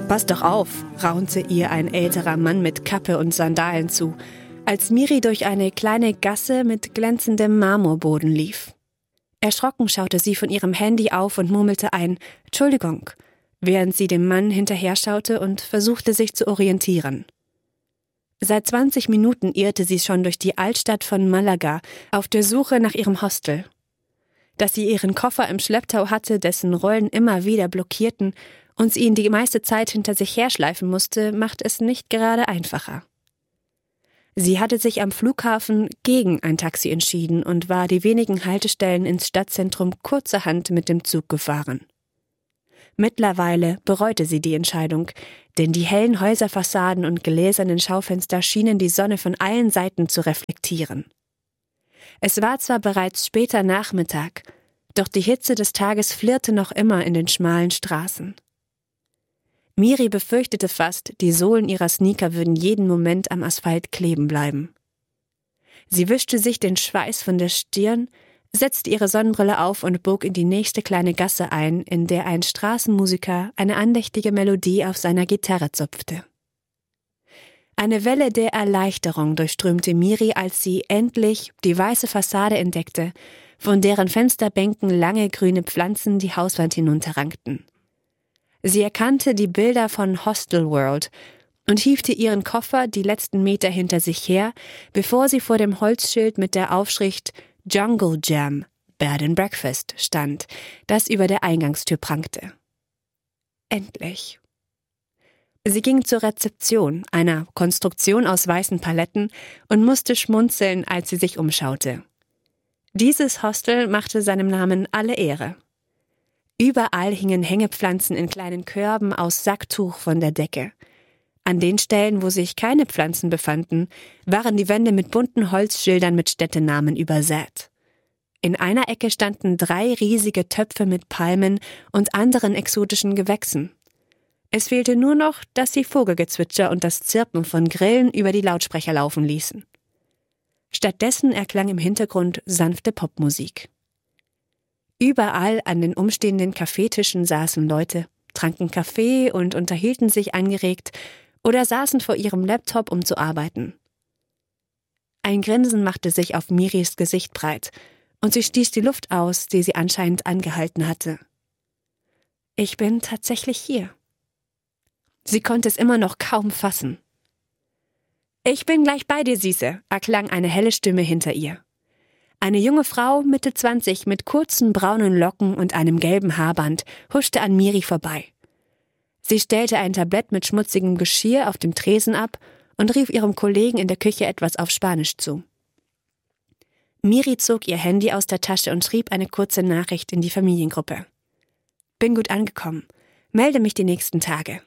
Pass doch auf, raunte ihr ein älterer Mann mit Kappe und Sandalen zu, als Miri durch eine kleine Gasse mit glänzendem Marmorboden lief. Erschrocken schaute sie von ihrem Handy auf und murmelte ein »Entschuldigung«, während sie dem Mann hinterher schaute und versuchte, sich zu orientieren. Seit 20 Minuten irrte sie schon durch die Altstadt von Malaga auf der Suche nach ihrem Hostel. Dass sie ihren Koffer im Schlepptau hatte, dessen Rollen immer wieder blockierten und sie ihn die meiste Zeit hinter sich herschleifen musste, macht es nicht gerade einfacher. Sie hatte sich am Flughafen gegen ein Taxi entschieden und war die wenigen Haltestellen ins Stadtzentrum kurzerhand mit dem Zug gefahren. Mittlerweile bereute sie die Entscheidung, denn die hellen Häuserfassaden und gläsernen Schaufenster schienen die Sonne von allen Seiten zu reflektieren. Es war zwar bereits später Nachmittag, doch die Hitze des Tages flirrte noch immer in den schmalen Straßen. Miri befürchtete fast, die Sohlen ihrer Sneaker würden jeden Moment am Asphalt kleben bleiben. Sie wischte sich den Schweiß von der Stirn, setzte ihre Sonnenbrille auf und bog in die nächste kleine Gasse ein, in der ein Straßenmusiker eine andächtige Melodie auf seiner Gitarre zupfte. Eine Welle der Erleichterung durchströmte Miri, als sie endlich die weiße Fassade entdeckte, von deren Fensterbänken lange grüne Pflanzen die Hauswand hinunterrankten. Sie erkannte die Bilder von Hostel World und hiefte ihren Koffer die letzten Meter hinter sich her, bevor sie vor dem Holzschild mit der Aufschrift Jungle Jam, Bed and Breakfast stand, das über der Eingangstür prangte. Endlich. Sie ging zur Rezeption, einer Konstruktion aus weißen Paletten, und musste schmunzeln, als sie sich umschaute. Dieses Hostel machte seinem Namen alle Ehre. Überall hingen Hängepflanzen in kleinen Körben aus Sacktuch von der Decke. An den Stellen, wo sich keine Pflanzen befanden, waren die Wände mit bunten Holzschildern mit Städtenamen übersät. In einer Ecke standen 3 riesige Töpfe mit Palmen und anderen exotischen Gewächsen. Es fehlte nur noch, dass sie Vogelgezwitscher und das Zirpen von Grillen über die Lautsprecher laufen ließen. Stattdessen erklang im Hintergrund sanfte Popmusik. Überall an den umstehenden Kaffeetischen saßen Leute, tranken Kaffee und unterhielten sich angeregt oder saßen vor ihrem Laptop, um zu arbeiten. Ein Grinsen machte sich auf Miris Gesicht breit und sie stieß die Luft aus, die sie anscheinend angehalten hatte. Ich bin tatsächlich hier. Sie konnte es immer noch kaum fassen. »Ich bin gleich bei dir, Süße«, erklang eine helle Stimme hinter ihr. Eine junge Frau, Mitte 20, mit kurzen braunen Locken und einem gelben Haarband, huschte an Miri vorbei. Sie stellte ein Tablett mit schmutzigem Geschirr auf dem Tresen ab und rief ihrem Kollegen in der Küche etwas auf Spanisch zu. Miri zog ihr Handy aus der Tasche und schrieb eine kurze Nachricht in die Familiengruppe. »Bin gut angekommen. Melde mich die nächsten Tage.«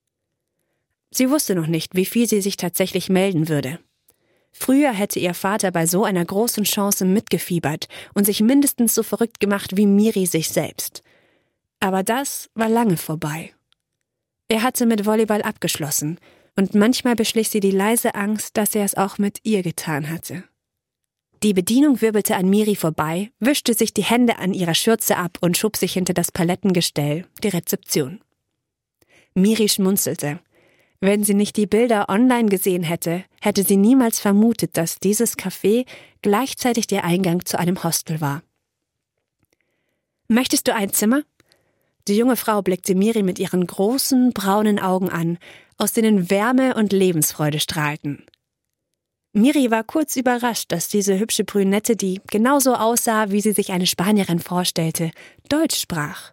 Sie wusste noch nicht, wie viel sie sich tatsächlich melden würde. Früher hätte ihr Vater bei so einer großen Chance mitgefiebert und sich mindestens so verrückt gemacht wie Miri sich selbst. Aber das war lange vorbei. Er hatte mit Volleyball abgeschlossen und manchmal beschlich sie die leise Angst, dass er es auch mit ihr getan hatte. Die Bedienung wirbelte an Miri vorbei, wischte sich die Hände an ihrer Schürze ab und schob sich hinter das Palettengestell, die Rezeption. Miri schmunzelte. Wenn sie nicht die Bilder online gesehen hätte, hätte sie niemals vermutet, dass dieses Café gleichzeitig der Eingang zu einem Hostel war. »Möchtest du ein Zimmer?« Die junge Frau blickte Miri mit ihren großen, braunen Augen an, aus denen Wärme und Lebensfreude strahlten. Miri war kurz überrascht, dass diese hübsche Brünette, die genauso aussah, wie sie sich eine Spanierin vorstellte, Deutsch sprach.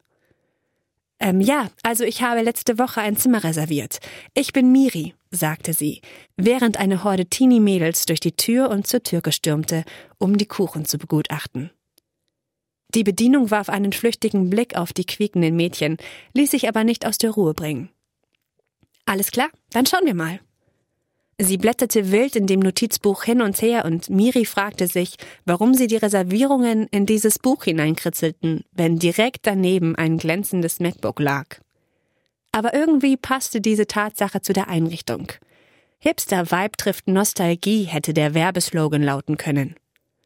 Ja, also ich habe letzte Woche ein Zimmer reserviert. Ich bin Miri«, sagte sie, während eine Horde Teenie-Mädels durch die Tür und zur Tür stürmte, um die Kuchen zu begutachten. Die Bedienung warf einen flüchtigen Blick auf die quiekenden Mädchen, ließ sich aber nicht aus der Ruhe bringen. »Alles klar, dann schauen wir mal.« Sie blätterte wild in dem Notizbuch hin und her und Miri fragte sich, warum sie die Reservierungen in dieses Buch hineinkritzelten, wenn direkt daneben ein glänzendes MacBook lag. Aber irgendwie passte diese Tatsache zu der Einrichtung. Hipster-Vibe trifft Nostalgie, hätte der Werbeslogan lauten können.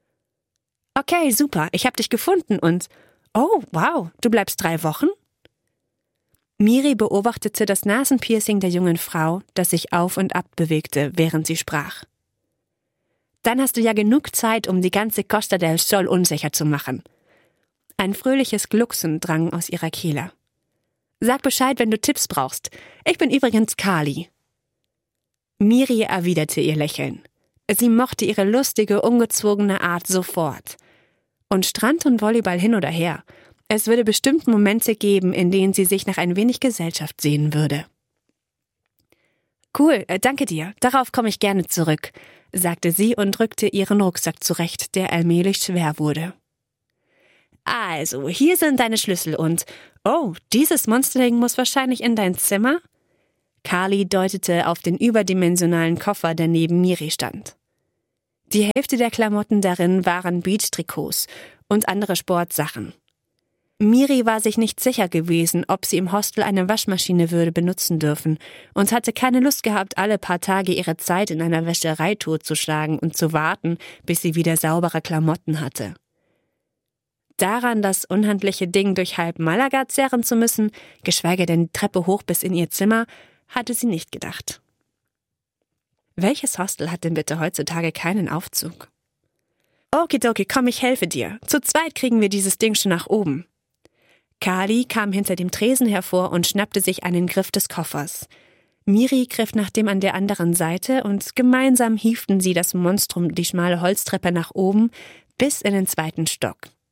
»Okay, super, ich hab dich gefunden und... Oh, wow, du bleibst 3 Wochen?« Miri beobachtete das Nasenpiercing der jungen Frau, das sich auf und ab bewegte, während sie sprach. »Dann hast du ja genug Zeit, um die ganze Costa del Sol unsicher zu machen.« Ein fröhliches Glucksen drang aus ihrer Kehle. »Sag Bescheid, wenn du Tipps brauchst. Ich bin übrigens Kali.« Miri erwiderte ihr Lächeln. Sie mochte ihre lustige, ungezwungene Art sofort. Und Strand und Volleyball hin oder her. Es würde bestimmt Momente geben, in denen sie sich nach ein wenig Gesellschaft sehnen würde. »Cool, danke dir. Darauf komme ich gerne zurück«, sagte sie und rückte ihren Rucksack zurecht, der allmählich schwer wurde. »Also, hier sind deine Schlüssel und... Oh, dieses Monsterding muss wahrscheinlich in dein Zimmer?« Kali deutete auf den überdimensionalen Koffer, der neben Miri stand. Die Hälfte der Klamotten darin waren Beach-Trikots und andere Sportsachen. Miri war sich nicht sicher gewesen, ob sie im Hostel eine Waschmaschine würde benutzen dürfen und hatte keine Lust gehabt, alle paar Tage ihre Zeit in einer Wäscherei totzuschlagen und zu warten, bis sie wieder saubere Klamotten hatte. Daran, das unhandliche Ding durch halb Malaga zerren zu müssen, geschweige denn die Treppe hoch bis in ihr Zimmer, hatte sie nicht gedacht. Welches Hostel hat denn bitte heutzutage keinen Aufzug? Okidoki, komm, ich helfe dir. Zu zweit kriegen wir dieses Ding schon nach oben. Kali kam hinter dem Tresen hervor und schnappte sich einen Griff des Koffers. Miri griff nach dem an der anderen Seite und gemeinsam hieften sie das Monstrum die schmale Holztreppe nach oben bis in den 2. Stock.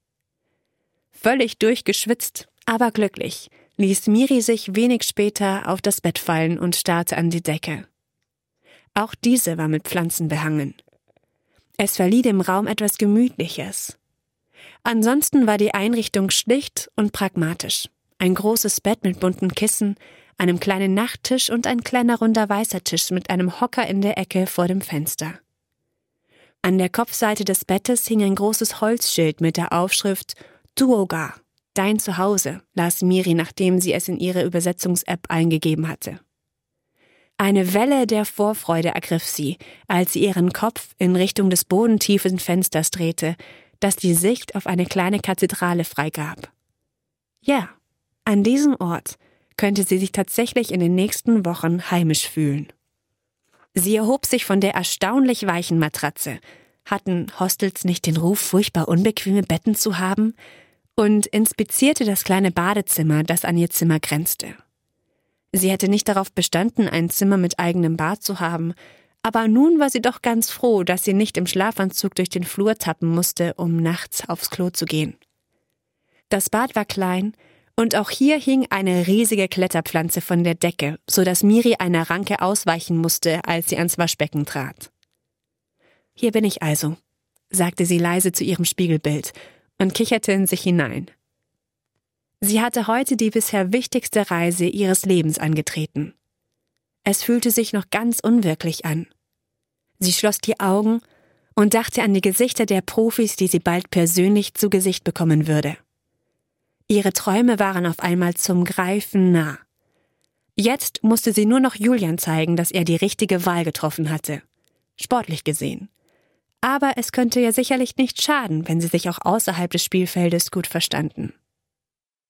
Völlig durchgeschwitzt, aber glücklich, ließ Miri sich wenig später auf das Bett fallen und starrte an die Decke. Auch diese war mit Pflanzen behangen. Es verlieh dem Raum etwas Gemütliches. Ansonsten war die Einrichtung schlicht und pragmatisch. Ein großes Bett mit bunten Kissen, einem kleinen Nachttisch und ein kleiner runder weißer Tisch mit einem Hocker in der Ecke vor dem Fenster. An der Kopfseite des Bettes hing ein großes Holzschild mit der Aufschrift »Tuoga«, »Dein Zuhause«, las Miri, nachdem sie es in ihre Übersetzungs-App eingegeben hatte. Eine Welle der Vorfreude ergriff sie, als sie ihren Kopf in Richtung des bodentiefen Fensters drehte, das die Sicht auf eine kleine Kathedrale freigab. Ja, an diesem Ort könnte sie sich tatsächlich in den nächsten Wochen heimisch fühlen. Sie erhob sich von der erstaunlich weichen Matratze. Hatten Hostels nicht den Ruf, furchtbar unbequeme Betten zu haben? Und inspizierte das kleine Badezimmer, das an ihr Zimmer grenzte. Sie hätte nicht darauf bestanden, ein Zimmer mit eigenem Bad zu haben, aber nun war sie doch ganz froh, dass sie nicht im Schlafanzug durch den Flur tappen musste, um nachts aufs Klo zu gehen. Das Bad war klein und auch hier hing eine riesige Kletterpflanze von der Decke, so dass Miri einer Ranke ausweichen musste, als sie ans Waschbecken trat. »Hier bin ich also«, sagte sie leise zu ihrem Spiegelbild und kicherte in sich hinein. Sie hatte heute die bisher wichtigste Reise ihres Lebens angetreten. Es fühlte sich noch ganz unwirklich an. Sie schloss die Augen und dachte an die Gesichter der Profis, die sie bald persönlich zu Gesicht bekommen würde. Ihre Träume waren auf einmal zum Greifen nah. Jetzt musste sie nur noch Julian zeigen, dass er die richtige Wahl getroffen hatte. Sportlich gesehen. Aber es könnte ja sicherlich nicht schaden, wenn sie sich auch außerhalb des Spielfeldes gut verstanden.